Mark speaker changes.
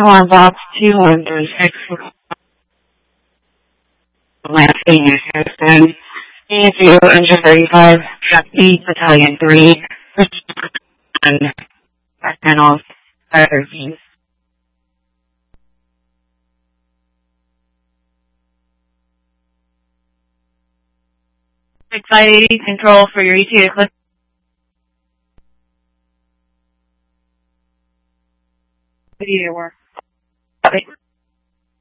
Speaker 1: Alarm box 236 Lansing, Houston. E0 engine 35, Shakti Battalion 3, and panel fire views. Flight 80 control for your ETA clip. Video work.